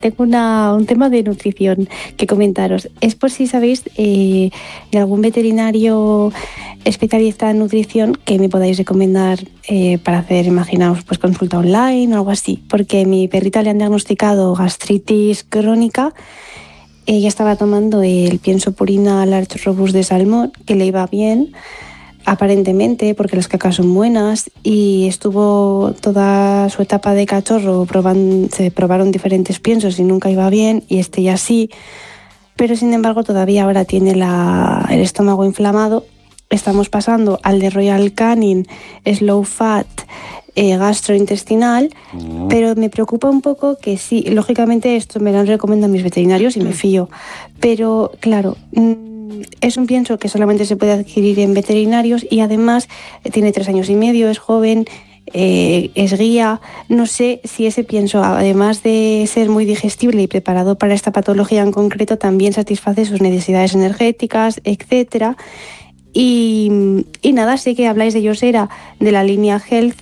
tengo un tema de nutrición que comentaros. Es por si sabéis de algún veterinario especialista en nutrición que me podáis recomendar para hacer, imaginaos, pues consulta online o algo así. Porque a mi perrita le han diagnosticado gastritis crónica. Ella estaba tomando el pienso purina Large Robust de salmón, que le iba bien, aparentemente, porque las cacas son buenas, y estuvo toda su etapa de cachorro se probaron diferentes piensos y nunca iba bien, y este ya sí, pero sin embargo todavía ahora tiene el estómago inflamado. Estamos pasando al de Royal Canin Slow Fat gastrointestinal, pero me preocupa un poco que sí, lógicamente esto me lo recomiendan mis veterinarios y me fío, pero claro, es un pienso que solamente se puede adquirir en veterinarios y además tiene 3 años y medio, es joven, es guía. No sé si ese pienso, además de ser muy digestible y preparado para esta patología en concreto, también satisface sus necesidades energéticas, etcétera. Y nada, sé que habláis de Yosera, de la línea Health,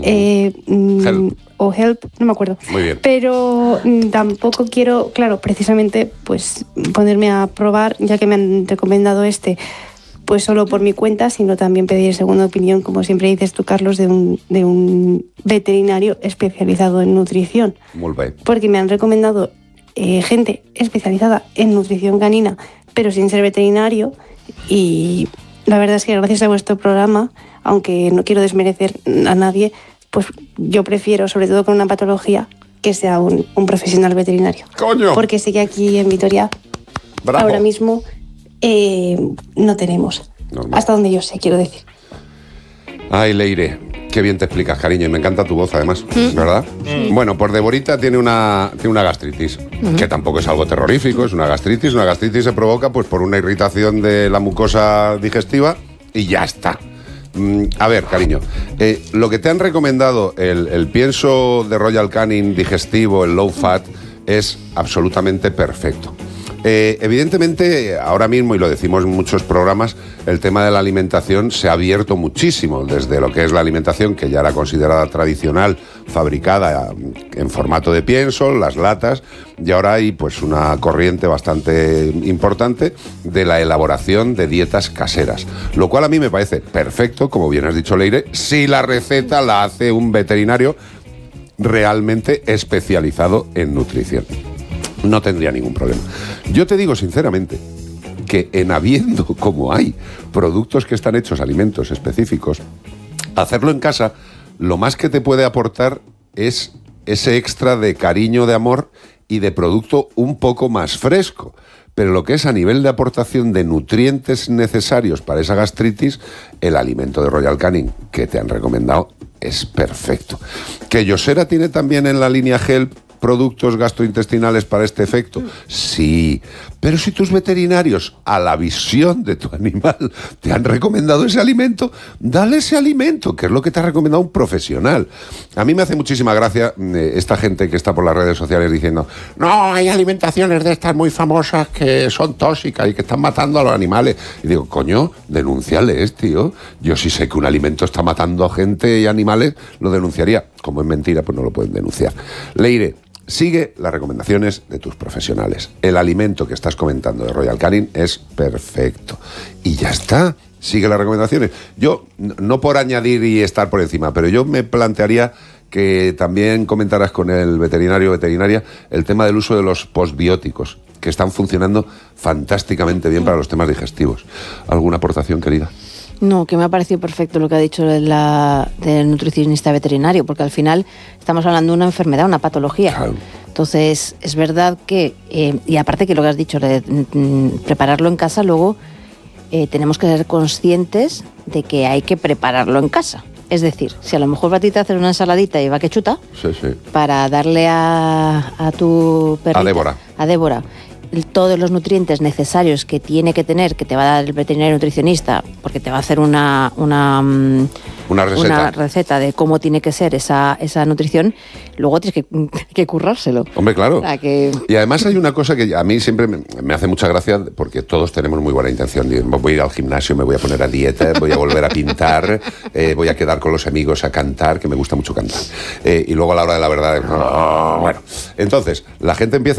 Help. O Help, no me acuerdo. Muy bien. Pero tampoco quiero, claro, precisamente pues ponerme a probar, ya que me han recomendado pues solo por mi cuenta, sino también pedir segunda opinión, como siempre dices tú, Carlos, de un veterinario especializado en nutrición. Muy bien. Porque me han recomendado gente especializada en nutrición canina, pero sin ser veterinario, y la verdad es que gracias a vuestro programa, aunque no quiero desmerecer a nadie, pues yo prefiero, sobre todo con una patología, que sea un profesional veterinario. ¡Coño! Porque sé que aquí en Vitoria, Bravo. ahora mismo, no tenemos. Normal. Hasta donde yo sé, quiero decir. Ay, Leire, qué bien te explicas, cariño, y me encanta tu voz, además, ¿verdad? Bueno, pues Deborita tiene una gastritis, que tampoco es algo terrorífico, es una gastritis. Una gastritis se provoca pues por una irritación de la mucosa digestiva y ya está. A ver, cariño, lo que te han recomendado, el pienso de Royal Canin digestivo, el low fat, es absolutamente perfecto. Evidentemente, ahora mismo, y lo decimos en muchos programas, el tema de la alimentación se ha abierto muchísimo, desde lo que es la alimentación, que ya era considerada tradicional, fabricada en formato de pienso, las latas, y ahora hay pues una corriente bastante importante de la elaboración de dietas caseras, lo cual a mí me parece perfecto, como bien has dicho, Leire, si la receta la hace un veterinario realmente especializado en nutrición. No tendría ningún problema. Yo te digo sinceramente que en habiendo, como hay, productos que están hechos, alimentos específicos, hacerlo en casa, lo más que te puede aportar es ese extra de cariño, de amor y de producto un poco más fresco. Pero lo que es a nivel de aportación de nutrientes necesarios para esa gastritis, el alimento de Royal Canin que te han recomendado es perfecto. ¿Que Yosera tiene también en la línea Help productos gastrointestinales para este efecto? Sí, pero si tus veterinarios, a la visión de tu animal, te han recomendado ese alimento, dale ese alimento, que es lo que te ha recomendado un profesional. A mí me hace muchísima gracia esta gente que está por las redes sociales diciendo: no, hay alimentaciones de estas muy famosas que son tóxicas y que están matando a los animales. Y digo, coño, denúnciales, tío. Yo sí sé que un alimento está matando a gente y animales, lo denunciaría. Como es mentira, pues no lo pueden denunciar. Leire, sigue las recomendaciones de tus profesionales. El alimento que estás comentando de Royal Canin es perfecto. Y ya está. Sigue las recomendaciones. Yo, no por añadir y estar por encima, pero yo me plantearía que también comentaras con el veterinario o veterinaria el tema del uso de los postbióticos, que están funcionando fantásticamente bien para los temas digestivos. ¿Alguna aportación, querida? No, que me ha parecido perfecto lo que ha dicho del nutricionista veterinario, porque al final estamos hablando de una enfermedad, una patología. Claro. Entonces, es verdad que, y aparte que lo que has dicho, prepararlo en casa, luego tenemos que ser conscientes de que hay que prepararlo en casa. Es decir, si a lo mejor para ti te haces una ensaladita y va que chuta, Sí, sí. para darle a tu perrita, A Débora. a Débora, todos los nutrientes necesarios que tiene que tener, que te va a dar el veterinario nutricionista, porque te va a hacer una receta de cómo tiene que ser esa nutrición, luego tienes que currárselo. Hombre, claro. O sea, que... Y además hay una cosa que a mí siempre me hace mucha gracia, porque todos tenemos muy buena intención. Voy a ir al gimnasio, me voy a poner a dieta, voy a volver a pintar, voy a quedar con los amigos a cantar, que me gusta mucho cantar. Y luego a la hora de la verdad, bueno. Entonces, la gente empieza